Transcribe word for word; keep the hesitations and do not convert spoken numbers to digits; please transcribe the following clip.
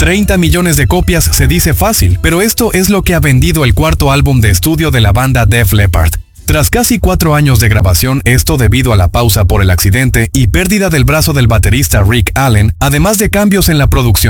treinta millones de copias se dice fácil, pero esto es lo que ha vendido el cuarto álbum de estudio de la banda Def Leppard. Tras casi cuatro años de grabación, esto debido a la pausa por el accidente y pérdida del brazo del baterista Rick Allen, además de cambios en la producción.